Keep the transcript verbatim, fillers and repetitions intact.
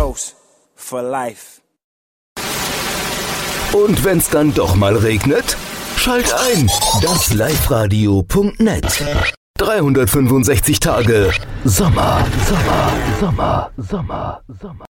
Coast for life. Und wenn's dann doch mal regnet? Schalt ein, das live radio punkt net. dreihundertfünfundsechzig Tage Sommer, Sommer, Sommer, Sommer, Sommer.